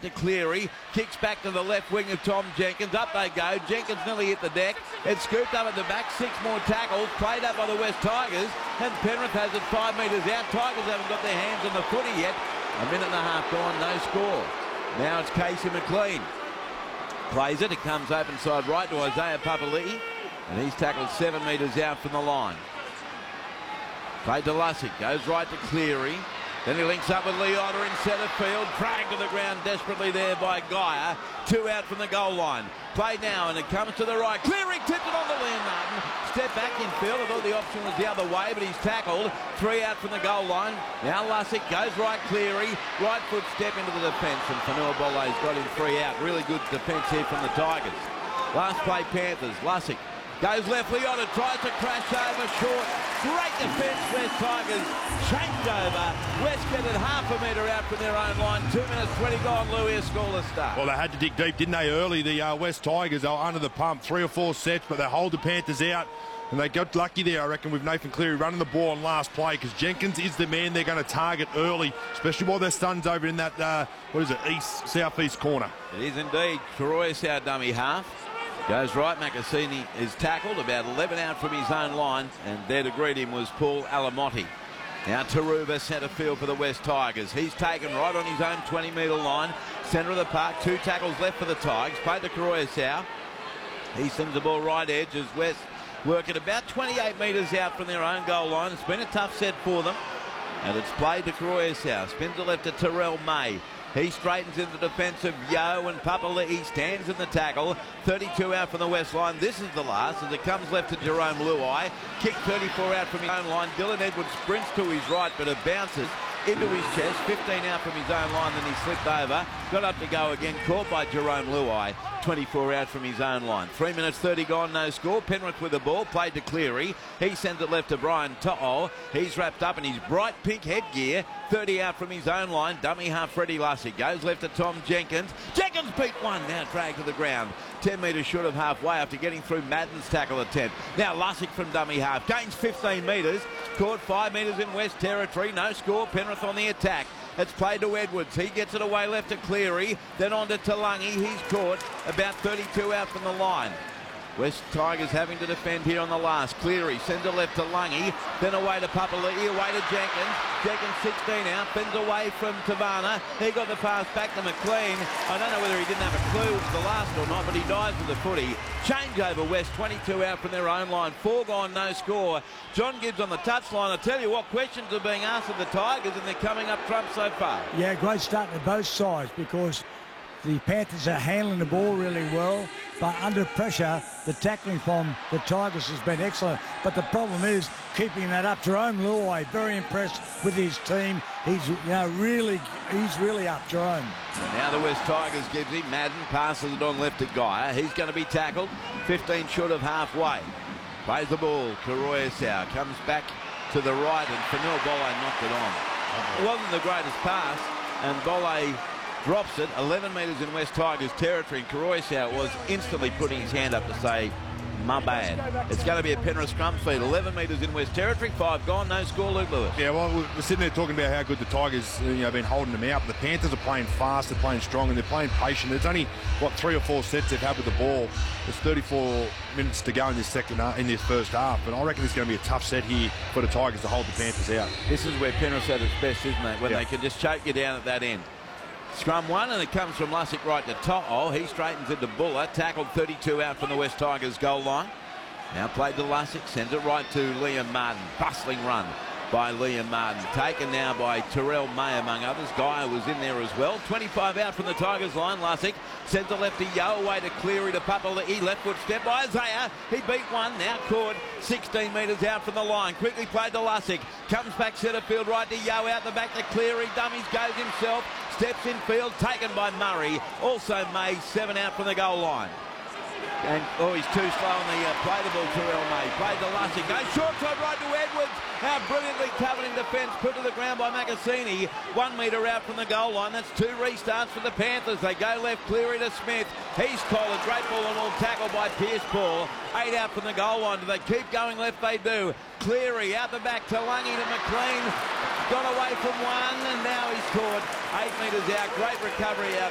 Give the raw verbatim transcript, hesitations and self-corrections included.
to Cleary. Kicks back to the left wing of Tom Jenkins. Up they go. Jenkins nearly hit the deck. It's scooped up at the back. Six more tackles. Played up by the West Tigers. And Penrith has it five metres out. Tigers haven't got their hands on the footy yet. A minute and a half gone. No score. Now it's Casey McLean. Plays it. It comes open side right to Isaiah Papali'i. And he's tackled seven metres out from the line. Played to Lussick. Goes right to Cleary. Then he links up with Leota in centre field. Dragged to the ground desperately there by Geyer. Two out from the goal line. Played now and it comes to the right. Cleary tipped it on to Liam Martin. Step back in field. I thought the option was the other way, but he's tackled. Three out from the goal line. Now Lussick goes right Cleary. Right foot step into the defence and Fanua Bole's got him three out. Really good defence here from the Tigers. Last play Panthers. Lussick goes left. Leota tries to crash over short. Great defence, West Tigers. Changed over. West get it half a metre out from their own line. Two minutes twenty gone. Louis, a scoreless start. Well, they had to dig deep, didn't they, early? The uh, West Tigers, they were under the pump. Three or four sets, but they hold the Panthers out. And they got lucky there, I reckon, with Nathan Cleary running the ball on last play, because Jenkins is the man they're going to target early, especially while their son's over in that, uh, what is it, east, southeast corner. It is indeed. Troyes, our dummy half. Goes right. Macassini is tackled about eleven out from his own line, and there to greet him was Paul Alamotti. Now Taruba centre field for the West Tigers. He's taken right on his own twenty metre line. Centre of the park. Two tackles left for the Tigers. Played to Karoyasau. He sends the ball right edge as West work at about twenty-eight metres out from their own goal line. It's been a tough set for them. And it's played to Karoyasau. Spins it left to Terrell May. He straightens in the defence of Yo, and Papali'i stands in the tackle. thirty-two out from the West line. This is the last as it comes left to Jerome Luai. Kick thirty-four out from his own line. Dylan Edwards sprints to his right, but it bounces into his chest. fifteen out from his own line, then he slipped over. Got up to go again, caught by Jerome Luai. twenty-four out from his own line. Three minutes thirty gone, no score. Penrith with the ball, played to Cleary. He sends it left to Brian To'o. He's wrapped up in his bright pink headgear. thirty out from his own line. Dummy half Freddie Lussick goes left to Tom Jenkins. Jenkins beat one, now dragged to the ground. ten metres short of halfway after getting through Madden's tackle attempt. Now Lussick from dummy half gains fifteen metres. Caught five metres in West Territory. No score. Penrith on the attack. It's played to Edwards. He gets it away left to Cleary. Then on to Talangi. He's caught about thirty-two out from the line. West Tigers having to defend here on the last. Cleary sends it left to Lungy. Then away to Papali'i. Away to Jenkins. Jenkins sixteen out. Bends away from Tavana. He got the pass back to McLean. I don't know whether he didn't have a clue it was the last or not, but he dives with the footy. Change over West. twenty-two out from their own line. Four gone, no score. John Gibbs on the touchline. I tell you what, questions are being asked of the Tigers, and they're coming up trump so far. Yeah, great start to both sides, because the Panthers are handling the ball really well, but under pressure, the tackling from the Tigers has been excellent. But the problem is keeping that up. Jerome Luai, very impressed with his team. He's, you know, really, he's really up, Jerome. Now the West Tigers gives him. Madden passes it on left to Geyer. He's going to be tackled. fifteen short of halfway. Plays the ball. Karoyasau comes back to the right, and Fanua Bole knocked it on. It wasn't the greatest pass, and Bole drops it eleven metres in West Tigers territory, and Karoyasau was instantly putting his hand up to say, my bad. It's going to be a Penrith scrum feed. eleven metres in West Territory, five gone, no score, Luke Lewis. Yeah, well, we're sitting there talking about how good the Tigers, you know, been holding them out. But the Panthers are playing fast, they're playing strong, and they're playing patient. There's only, what, three or four sets they've had with the ball. There's thirty-four minutes to go in this second, in this first half, and I reckon it's going to be a tough set here for the Tigers to hold the Panthers out. This is where Penrith's at its best, isn't it? When yeah. they can just choke you down at that end. Scrum one, and it comes from Lussick right to To'o. He straightens into Buller, tackled thirty-two out from the West Tigers goal line. Now played to Lussick, sends it right to Liam Martin. Bustling run by Liam Martin. Taken now by Terrell May, among others. Geyer was in there as well. twenty-five out from the Tigers line. Lussick sends it left to Yo, away to Cleary to Papali'i. Left foot step by Isaiah. He beat one, now caught sixteen metres out from the line. Quickly played to Lussick. Comes back centre field right to Yo, out the back to Cleary. Dummies goes himself. Steps in field, taken by Murray. Also May, seven out from the goal line. And, oh, he's too slow on the uh, play the ball, Terrell May. Played to Lussick. Goes short side right to Edwards. How brilliantly covered in defence. Put to the ground by Macassini. One metre out from the goal line. That's two restarts for the Panthers. They go left, Cleary to Smith. He's collared. Great ball and all tackle by Pierce Paul. Eight out from the goal line. Do they keep going left? They do. Cleary out the back to Lungy to McLean. Got away from one, and now he's caught eight metres out. Great recovery out